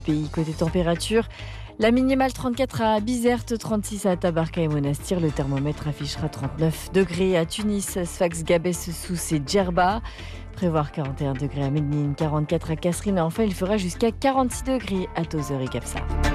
Pays côté température, la minimale 34 à Bizerte, 36 à Tabarka et Monastir. Le thermomètre affichera 39 degrés à Tunis, Sfax, Gabès, Sousse et Djerba. Prévoir 41 degrés à Médine, 44 à Kasserine. Et enfin, il fera jusqu'à 46 degrés à Tozeur et Kapsa.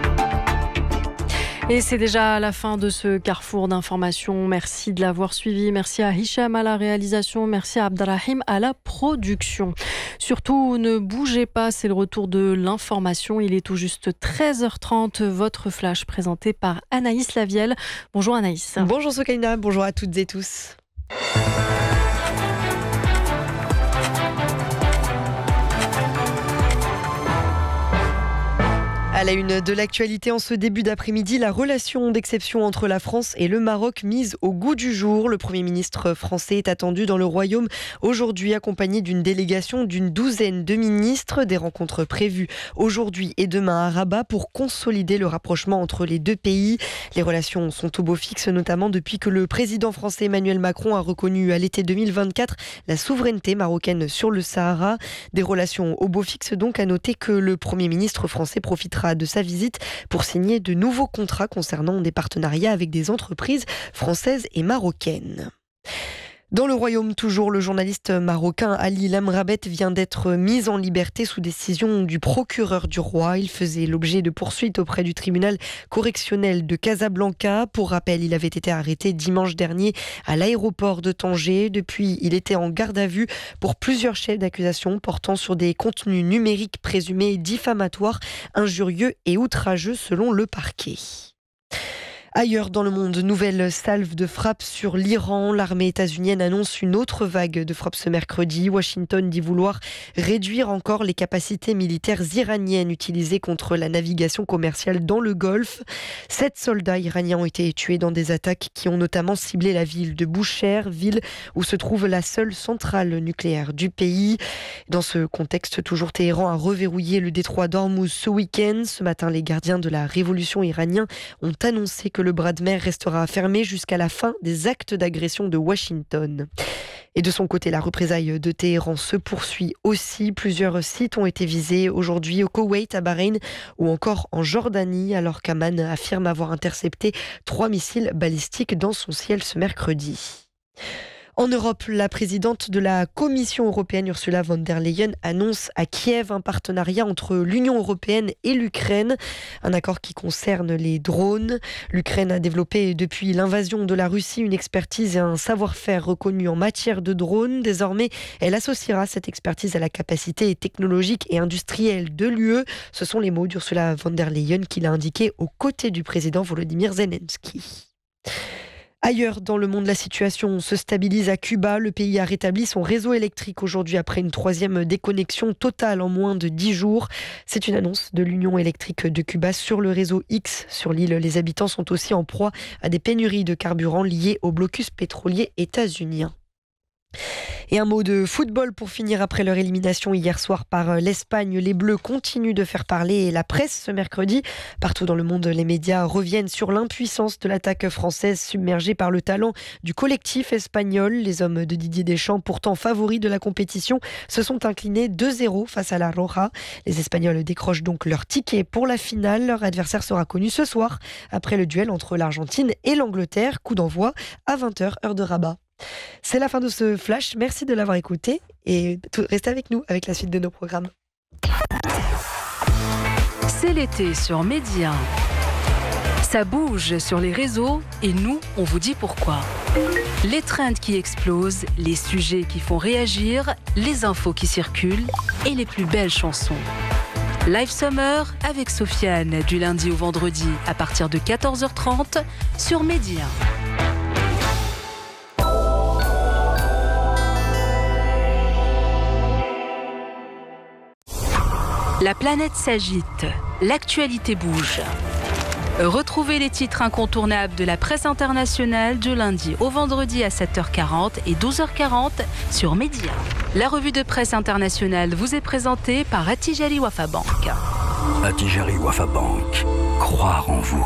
Et c'est déjà la fin de ce carrefour d'informations. Merci de l'avoir suivi. Merci à Hicham à la réalisation. Merci à Abdelrahim à la production. Surtout, ne bougez pas, c'est le retour de l'information. Il est tout juste 13h30. Votre flash présenté par Anaïs Lavielle. Bonjour Anaïs. Bonjour Sokaina, bonjour à toutes et tous. À la une de l'actualité en ce début d'après-midi, la relation d'exception entre la France et le Maroc mise au goût du jour. Le Premier ministre français est attendu dans le Royaume aujourd'hui, accompagné d'une délégation d'une douzaine de ministres. Des rencontres prévues aujourd'hui et demain à Rabat pour consolider le rapprochement entre les deux pays. Les relations sont au beau fixe, notamment depuis que le président français Emmanuel Macron a reconnu à l'été 2024 la souveraineté marocaine sur le Sahara. Des relations au beau fixe donc, à noter que le Premier ministre français profitera de sa visite pour signer de nouveaux contrats concernant des partenariats avec des entreprises françaises et marocaines. Dans le Royaume toujours, le journaliste marocain Ali Lamrabet vient d'être mis en liberté sous décision du procureur du roi. Il faisait l'objet de poursuites auprès du tribunal correctionnel de Casablanca. Pour rappel, il avait été arrêté dimanche dernier à l'aéroport de Tanger. Depuis, il était en garde à vue pour plusieurs chefs d'accusation portant sur des contenus numériques présumés diffamatoires, injurieux et outrageux selon le parquet. Ailleurs dans le monde, nouvelle salve de frappe sur l'Iran. L'armée états-unienne annonce une autre vague de frappes ce mercredi. Washington dit vouloir réduire encore les capacités militaires iraniennes utilisées contre la navigation commerciale dans le Golfe. 7 soldats iraniens ont été tués dans des attaques qui ont notamment ciblé la ville de Boucher, ville où se trouve la seule centrale nucléaire du pays. Dans ce contexte, toujours Téhéran a reverrouillé le détroit d'Ormuz ce week-end. Ce matin, les gardiens de la révolution iranienne ont annoncé que le bras de mer restera fermé jusqu'à la fin des actes d'agression de Washington. Et de son côté, la représaille de Téhéran se poursuit aussi. Plusieurs sites ont été visés aujourd'hui au Koweït, à Bahreïn ou encore en Jordanie, alors qu'Amman affirme avoir intercepté 3 missiles balistiques dans son ciel ce mercredi. En Europe, la présidente de la Commission européenne, Ursula von der Leyen, annonce à Kiev un partenariat entre l'Union européenne et l'Ukraine. Un accord qui concerne les drones. L'Ukraine a développé depuis l'invasion de la Russie une expertise et un savoir-faire reconnus en matière de drones. Désormais, elle associera cette expertise à la capacité technologique et industrielle de l'UE. Ce sont les mots d'Ursula von der Leyen qu'il a indiqués aux côtés du président Volodymyr Zelensky. Ailleurs dans le monde, la situation se stabilise à Cuba. Le pays a rétabli son réseau électrique aujourd'hui après une 3e déconnexion totale en moins de 10 jours. C'est une annonce de l'Union électrique de Cuba sur le réseau X. Sur l'île, les habitants sont aussi en proie à des pénuries de carburant liées au blocus pétrolier états-unien. Et un mot de football pour finir après leur élimination hier soir par l'Espagne. Les Bleus continuent de faire parler la presse ce mercredi. Partout dans le monde, les médias reviennent sur l'impuissance de l'attaque française submergée par le talent du collectif espagnol. Les hommes de Didier Deschamps, pourtant favoris de la compétition, se sont inclinés 2-0 face à la Roja. Les Espagnols décrochent donc leur ticket pour la finale. Leur adversaire sera connu ce soir après le duel entre l'Argentine et l'Angleterre. Coup d'envoi à 20h, heure de Rabat. C'est la fin de ce flash, merci de l'avoir écouté et restez avec nous avec la suite de nos programmes. C'est l'été sur Média. Ça bouge sur les réseaux et nous, on vous dit pourquoi. Les trends qui explosent, les sujets qui font réagir, les infos qui circulent et les plus belles chansons. Live Summer avec Sofiane du lundi au vendredi à partir de 14h30 sur Média. La planète s'agite, l'actualité bouge. Retrouvez les titres incontournables de la presse internationale du lundi au vendredi à 7h40 et 12h40 sur Média. La revue de presse internationale vous est présentée par Attijari Wafa Bank. Attijari Wafa Bank. Croire en vous.